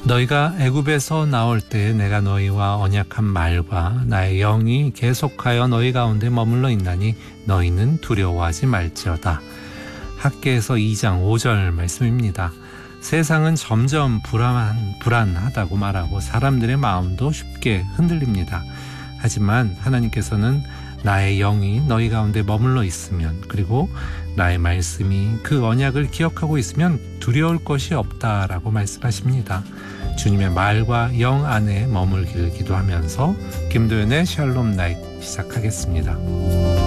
너희가 애굽에서 나올 때 내가 너희와 언약한 말과 나의 영이 계속하여 너희 가운데 머물러 있나니 너희는 두려워하지 말지어다. 학개에서 2장 5절 말씀입니다. 세상은 점점 불안하다고 말하고 사람들의 마음도 쉽게 흔들립니다. 하지만 하나님께서는 나의 영이 너희 가운데 머물러 있으면, 그리고 나의 말씀이 그 언약을 기억하고 있으면 두려울 것이 없다라고 말씀하십니다. 주님의 말과 영 안에 머물기를 기도하면서 김도연의 샬롬 나잇 시작하겠습니다.